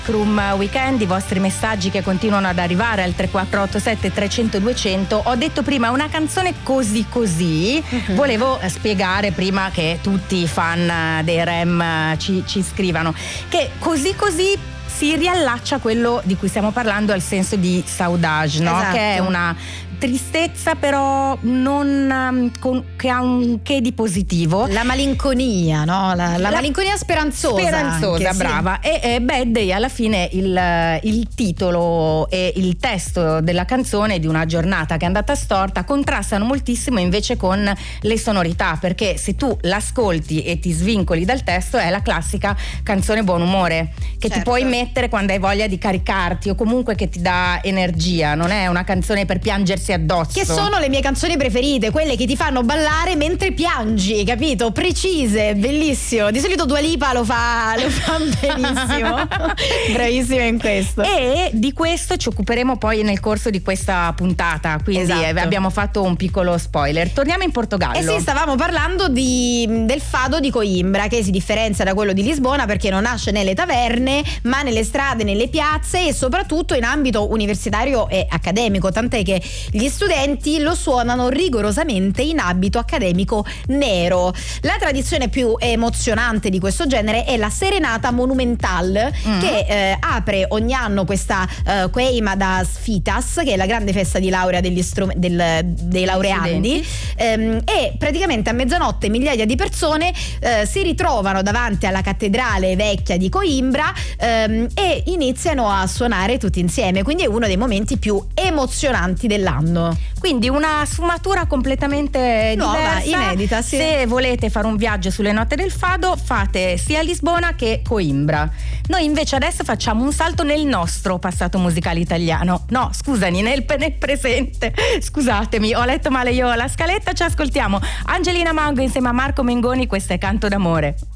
Room Weekend, i vostri messaggi che continuano ad arrivare al 3487 300 200. Ho detto prima una canzone così così, volevo spiegare prima che tutti i fan dei Rem ci scrivano che così così si riallaccia a quello di cui stiamo parlando, al senso di saudade, no? Esatto. Che è una tristezza però non che ha un che di positivo, la malinconia, no? La malinconia speranzosa anche, brava. Sì. E Bad Day alla fine il titolo e il testo della canzone di una giornata che è andata storta contrastano moltissimo invece con le sonorità, perché se tu l'ascolti e ti svincoli dal testo è la classica canzone buon umore che ti puoi mettere quando hai voglia di caricarti o comunque che ti dà energia, non è una canzone per piangersi addosso. Che sono le mie canzoni preferite, quelle che ti fanno ballare mentre piangi, capito? Precise, bellissimo. Di solito Dua Lipa lo fa benissimo. Bravissima in questo. E di questo ci occuperemo poi nel corso di questa puntata, quindi abbiamo fatto un piccolo spoiler. Torniamo in Portogallo. Sì, stavamo parlando del fado di Coimbra, che si differenzia da quello di Lisbona perché non nasce nelle taverne ma nelle strade, nelle piazze e soprattutto in ambito universitario e accademico, tant'è che gli studenti lo suonano rigorosamente in abito accademico nero. La tradizione più emozionante di questo genere è la Serenata Monumental, che apre ogni anno questa Queima das Fitas, che è la grande festa di laurea dei laureandi, e praticamente a mezzanotte migliaia di persone si ritrovano davanti alla cattedrale vecchia di Coimbra e iniziano a suonare tutti insieme, quindi è uno dei momenti più emozionanti dell'anno. Quindi una sfumatura completamente nuova, diversa, inedita, sì. Se volete fare un viaggio sulle note del fado, fate sia Lisbona che Coimbra. Noi invece adesso facciamo un salto nel nostro passato musicale italiano. No, scusami, nel presente. Scusatemi, ho letto male io la scaletta. Ci ascoltiamo Angelina Mango insieme a Marco Mengoni, questo è Canto d'amore.